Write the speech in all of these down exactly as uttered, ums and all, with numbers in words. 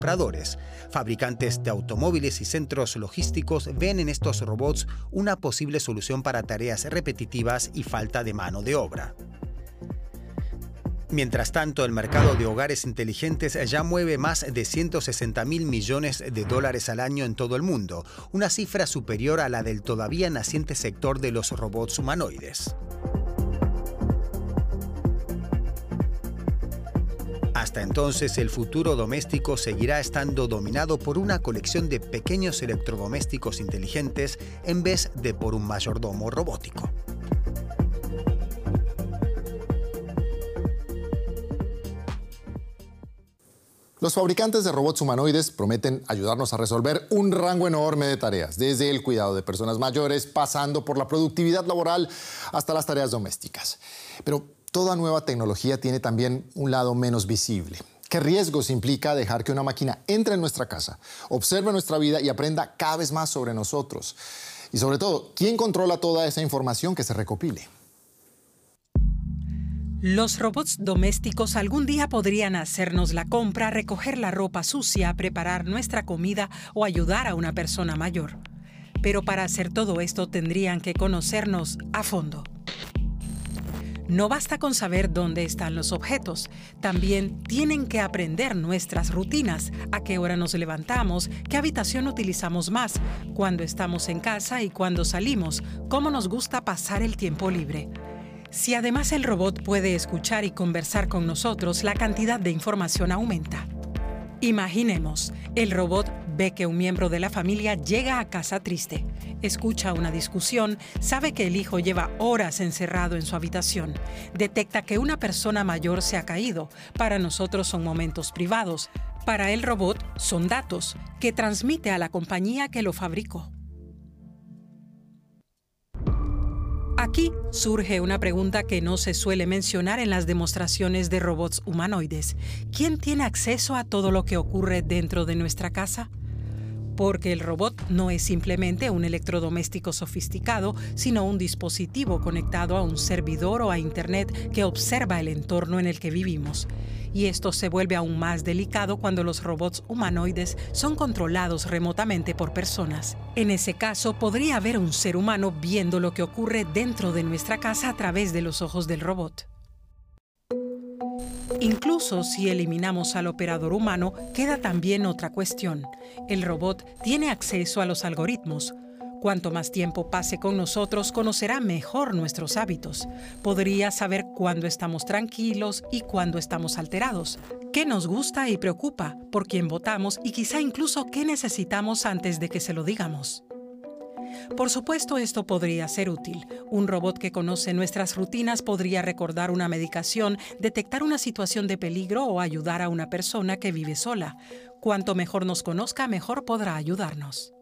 compradores. Fabricantes de automóviles y centros logísticos ven en estos robots una posible solución para tareas repetitivas y falta de mano de obra. Mientras tanto, el mercado de hogares inteligentes ya mueve más de ciento sesenta mil millones de dólares al año en todo el mundo, una cifra superior a la del todavía naciente sector de los robots humanoides. Hasta entonces, el futuro doméstico seguirá estando dominado por una colección de pequeños electrodomésticos inteligentes en vez de por un mayordomo robótico. Los fabricantes de robots humanoides prometen ayudarnos a resolver un rango enorme de tareas, desde el cuidado de personas mayores, pasando por la productividad laboral hasta las tareas domésticas. Pero toda nueva tecnología tiene también un lado menos visible. ¿Qué riesgos implica dejar que una máquina entre en nuestra casa, observe nuestra vida y aprenda cada vez más sobre nosotros? Y sobre todo, ¿quién controla toda esa información que se recopile? Los robots domésticos algún día podrían hacernos la compra, recoger la ropa sucia, preparar nuestra comida o ayudar a una persona mayor. Pero para hacer todo esto tendrían que conocernos a fondo. No basta con saber dónde están los objetos, también tienen que aprender nuestras rutinas, a qué hora nos levantamos, qué habitación utilizamos más, cuándo estamos en casa y cuándo salimos, cómo nos gusta pasar el tiempo libre. Si además el robot puede escuchar y conversar con nosotros, la cantidad de información aumenta. Imaginemos, el robot ve que un miembro de la familia llega a casa triste, escucha una discusión, sabe que el hijo lleva horas encerrado en su habitación, detecta que una persona mayor se ha caído. Para nosotros son momentos privados, para el robot son datos que transmite a la compañía que lo fabricó. Aquí surge una pregunta que no se suele mencionar en las demostraciones de robots humanoides. ¿Quién tiene acceso a todo lo que ocurre dentro de nuestra casa? Porque el robot no es simplemente un electrodoméstico sofisticado, sino un dispositivo conectado a un servidor o a Internet que observa el entorno en el que vivimos. Y esto se vuelve aún más delicado cuando los robots humanoides son controlados remotamente por personas. En ese caso, podría haber un ser humano viendo lo que ocurre dentro de nuestra casa a través de los ojos del robot. Incluso si eliminamos al operador humano, queda también otra cuestión. El robot tiene acceso a los algoritmos. Cuanto más tiempo pase con nosotros, conocerá mejor nuestros hábitos. Podría saber cuándo estamos tranquilos y cuándo estamos alterados, qué nos gusta y preocupa, por quién votamos y quizá incluso qué necesitamos antes de que se lo digamos. Por supuesto, esto podría ser útil. Un robot que conoce nuestras rutinas podría recordar una medicación, detectar una situación de peligro o ayudar a una persona que vive sola. Cuanto mejor nos conozca, mejor podrá ayudarnos.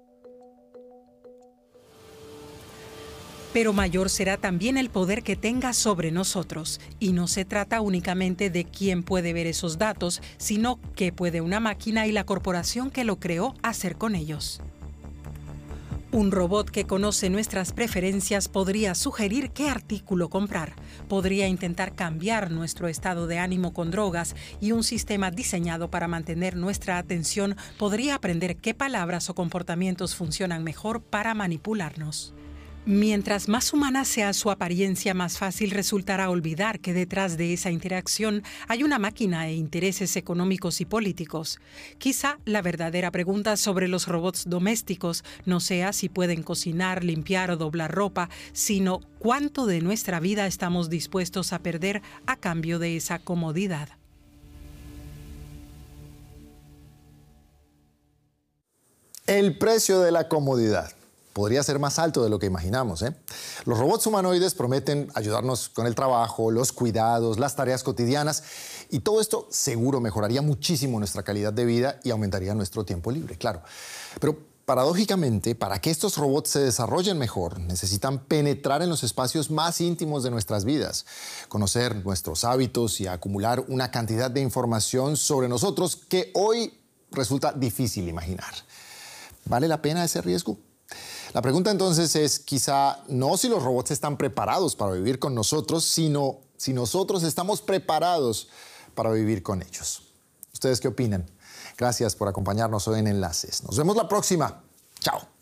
Pero mayor será también el poder que tenga sobre nosotros. Y no se trata únicamente de quién puede ver esos datos, sino qué puede una máquina y la corporación que lo creó hacer con ellos. Un robot que conoce nuestras preferencias podría sugerir qué artículo comprar, podría intentar cambiar nuestro estado de ánimo con drogas y un sistema diseñado para mantener nuestra atención podría aprender qué palabras o comportamientos funcionan mejor para manipularnos. Mientras más humana sea su apariencia, más fácil resultará olvidar que detrás de esa interacción hay una máquina e intereses económicos y políticos. Quizá la verdadera pregunta sobre los robots domésticos no sea si pueden cocinar, limpiar o doblar ropa, sino cuánto de nuestra vida estamos dispuestos a perder a cambio de esa comodidad. El precio de la comodidad podría ser más alto de lo que imaginamos, ¿eh? Los robots humanoides prometen ayudarnos con el trabajo, los cuidados, las tareas cotidianas y todo esto seguro mejoraría muchísimo nuestra calidad de vida y aumentaría nuestro tiempo libre, claro. Pero paradójicamente, para que estos robots se desarrollen mejor, necesitan penetrar en los espacios más íntimos de nuestras vidas, conocer nuestros hábitos y acumular una cantidad de información sobre nosotros que hoy resulta difícil imaginar. ¿Vale la pena ese riesgo? La pregunta entonces es quizá no si los robots están preparados para vivir con nosotros, sino si nosotros estamos preparados para vivir con ellos. ¿Ustedes qué opinan? Gracias por acompañarnos hoy en Enlaces. Nos vemos la próxima. Chao.